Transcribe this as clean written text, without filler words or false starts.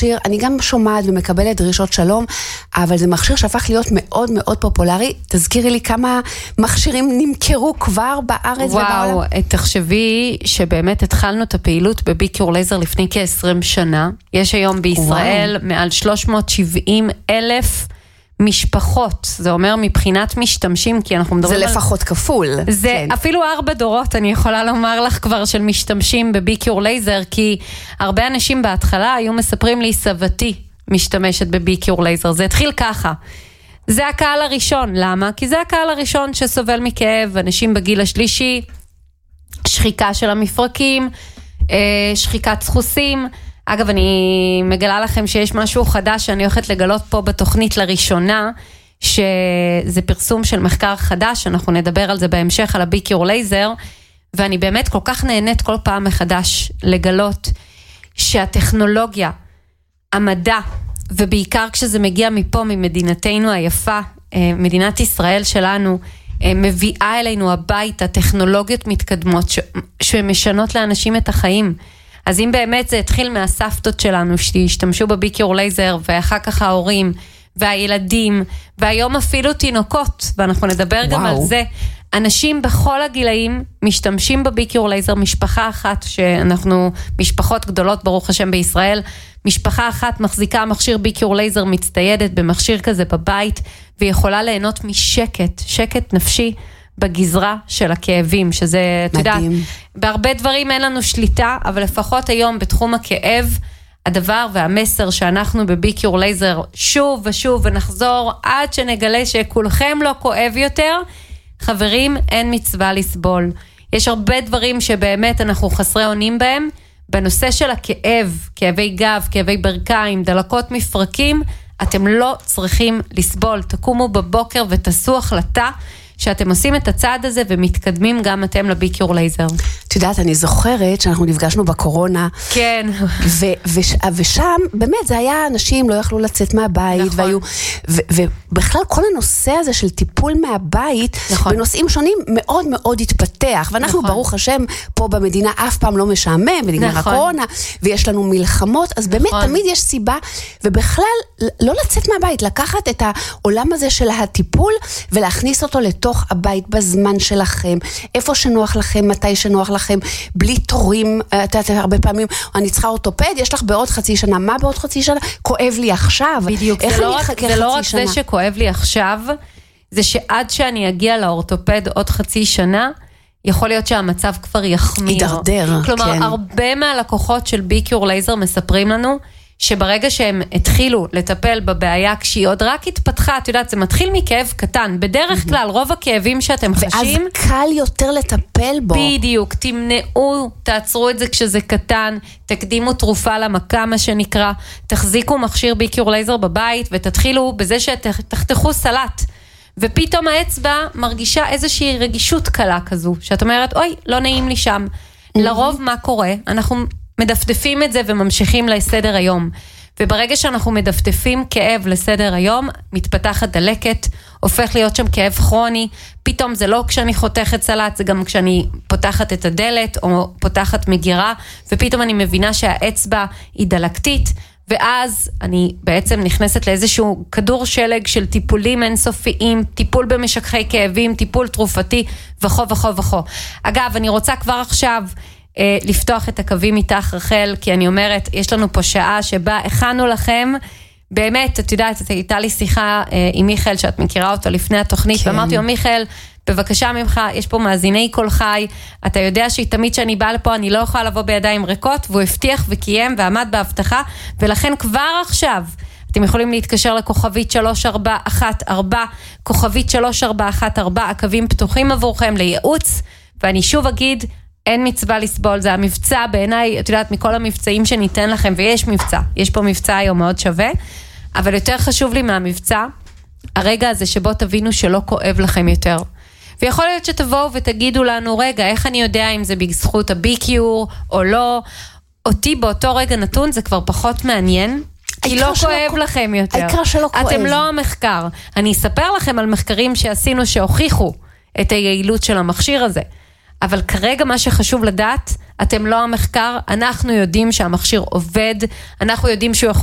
מכשיר, אני גם שומעת ומקבלת דרישות שלום, אבל זה מכשיר שהפך להיות מאוד מאוד פופולרי. תזכירי לי כמה מכשירים נמכרו כבר בארץ ובעולם. וואו, תחשבי שבאמת התחלנו את הפעילות בביקור לייזר לפני כ-20 שנה. יש היום בישראל מעל 370,000 משפחות, זה אומר מבחינת משתמשים, כי אנחנו מדברים זה לפחות כפול. זה אפילו 4 דורות, אני יכולה לומר לך כבר, של משתמשים בביקיור לייזר, כי הרבה אנשים בהתחלה היו מספרים לי, סבתי משתמשת בביקיור לייזר, זה התחיל ככה. זה הקהל הראשון, למה? כי זה הקהל הראשון שסובל מכאב, אנשים בגיל השלישי, שחיקה של המפרקים, שחיקת סחוסים. אגב, אני מגלה לכם שיש משהו חדש שאני הולכת לגלות פה בתוכנית לראשונה, שזה פרסום של מחקר חדש, אנחנו נדבר על זה בהמשך, על הביקיור לייזר, ואני באמת כל כך נהנית כל פעם מחדש לגלות שהטכנולוגיה, המדע, ובעיקר כשזה מגיע מפה, ממדינתנו היפה, מדינת ישראל שלנו, מביאה אלינו הביתה טכנולוגיות מתקדמות שמשנות לאנשים את החיים. אז אם באמת זה התחיל מהסבתות שלנו שהשתמשו בביקיור לייזר, ואחר כך ההורים והילדים, והיום אפילו תינוקות, ואנחנו נדבר גם על זה, אנשים בכל הגילאים משתמשים בביקיור לייזר, משפחה אחת, שאנחנו משפחות גדולות ברוך השם בישראל, משפחה אחת מחזיקה מכשיר ביקיור לייזר, מצטיידת במכשיר כזה בבית, ויכולה ליהנות משקט, שקט נפשי, בגזרה של הכאבים, שזה, אתה יודע, בהרבה דברים אין לנו שליטה, אבל לפחות היום בתחום הכאב, הדבר והמסר שאנחנו בביקיור לייזר שוב ושוב ונחזור, עד שנגלה שכולכם לא כואב יותר, חברים, אין מצווה לסבול. יש הרבה דברים שבאמת אנחנו חסרי אונים בהם, בנושא של הכאב, כאבי גב, כאבי ברכיים, דלקות מפרקים, אתם לא צריכים לסבול, תקומו בבוקר ותעשו החלטה, שאתם עושים את הצעד הזה ומתקדמים גם אתם לביקיור לייזר. את יודעת, אני זוכרת שאנחנו נפגשנו בקורונה. כן. ושם, באמת, זה היה אנשים לא יכלו לצאת מהבית, והיו, ובכלל כל הנושא הזה של טיפול מהבית, בנושאים שונים מאוד מאוד התפתח, ואנחנו ברוך השם פה במדינה אף פעם לא משעמם, ונגמר הקורונה, ויש לנו מלחמות, אז באמת תמיד יש סיבה, ובכלל לא לצאת מהבית, לקחת את העולם הזה של הטיפול, ולהכניס אותו לתוך הבית בזמן שלכם, איפה שנוח לכם, מתי שנוח לכם, בלי תורים, הרבה פעמים, אני צריכה אורתופד, יש לך בעוד חצי שנה, מה בעוד חצי שנה? כואב לי עכשיו. בדיוק, זה לא רק זה שכואב לי עכשיו, זה שעד שאני אגיע לאורתופד עוד חצי שנה, יכול להיות שהמצב כבר יחמיר. ידרדר, כלומר, הרבה מהלקוחות של ביקיור לייזר מספרים לנו, שברגע שהם התחילו לטפל בבעיה, כשהיא עוד רק התפתחה, את יודעת, זה מתחיל מכאב קטן. בדרך כלל, רוב הכאבים שאתם חשים, ואז קל יותר לטפל בו. בדיוק, תמנעו, תעצרו את זה כשזה קטן, תקדימו תרופה למכה, מה שנקרא, תחזיקו מכשיר ביקיור לייזר בבית, ותתחילו בזה שתחתכו סלט. ופתאום האצבע מרגישה איזושהי רגישות קלה כזו, שאת אומרת, אוי, לא נעים לי שם. לרוב מה קורה? אנחנו מדפדפים את זה וממשיכים לסדר היום. וברגע שאנחנו מדפדפים כאב לסדר היום, מתפתחת דלקת, הופך להיות שם כאב כרוני, פתאום זה לא כשאני חותכת סלט, זה גם כשאני פותחת את הדלת או פותחת מגירה, ופתאום אני מבינה שהאצבע היא דלקתית, ואז אני בעצם נכנסת לאיזשהו כדור שלג של טיפולים אינסופיים, טיפול במשככי כאבים, טיפול תרופתי וכו וכו וכו. אגב, אני רוצה כבר עכשיו לפתוח את הקווים איתך רחל, כי אני אומרת, יש לנו פה שעה שבה הכנו לכם, באמת, את יודעת, הייתה לי שיחה עם מיכאל, שאת מכירה אותו לפני התוכנית, כן. ואמרתי לו, מיכאל, בבקשה ממך, יש פה מאזיני כל חי, אתה יודע שתמיד שאני באה לפה, אני לא יכולה לבוא בידיים ריקות, והוא הבטיח וקיים ועמד בהבטחה, ולכן כבר עכשיו, אתם יכולים להתקשר לכוכבית 3414, כוכבית 3414, הקווים פתוחים עבורכם לייעוץ, ואני שוב אגיד, אין מצווה לסבול, זה המבצע בעיניי, את יודעת, מכל המבצעים שניתן לכם, ויש מבצע, יש פה מבצע היום מאוד שווה, אבל יותר חשוב לי מהמבצע, הרגע הזה שבו תבינו שלא כואב לכם יותר. ויכול להיות שתבואו ותגידו לנו, רגע, איך אני יודע אם זה בזכות הביקיור או לא, אותי באותו רגע נתון זה כבר פחות מעניין, כי לא כואב לכם יותר. העיקר שלא כואב. אתם לא המחקר. אני אספר לכם על מחקרים שעשינו שהוכיחו את היעילות של המכשיר הזה. אבל כרגע מה שחשוב לדעת, אתם לא המחקר, אנחנו יודעים שהמכשיר עובד, אנחנו יודעים שהוא יכול